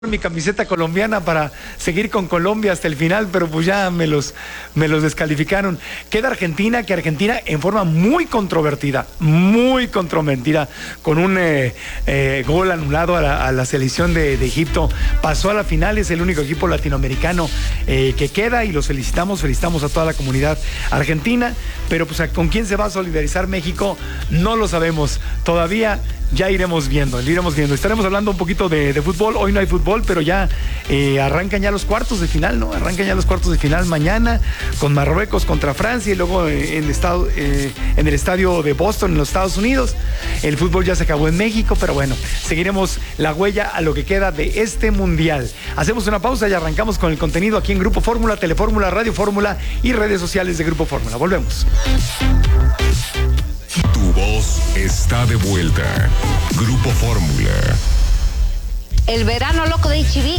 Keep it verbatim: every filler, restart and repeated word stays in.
mi camiseta colombiana para seguir con Colombia hasta el final, pero pues ya me los, me los descalificaron. Queda Argentina, que Argentina en forma muy controvertida, muy controvertida, con un eh, eh, gol anulado a la, a la selección de, de Egipto, pasó a la final, es el único equipo latinoamericano eh, que queda y los felicitamos, felicitamos a toda la comunidad argentina, pero pues con quién se va a solidarizar México no lo sabemos todavía. Ya iremos viendo, iremos viendo. Estaremos hablando un poquito de, de fútbol. Hoy no hay fútbol, pero ya eh, arrancan ya los cuartos de final, ¿no? Arrancan ya los cuartos de final mañana con Marruecos contra Francia y luego eh, en, estado, eh, en el estadio de Boston, en los Estados Unidos. El fútbol ya se acabó en México, pero bueno, seguiremos la huella a lo que queda de este mundial. Hacemos una pausa y arrancamos con el contenido aquí en Grupo Fórmula, Telefórmula, Radio Fórmula y redes sociales de Grupo Fórmula. Volvemos. Tu voz está de vuelta. Grupo Fórmula. El verano loco de H B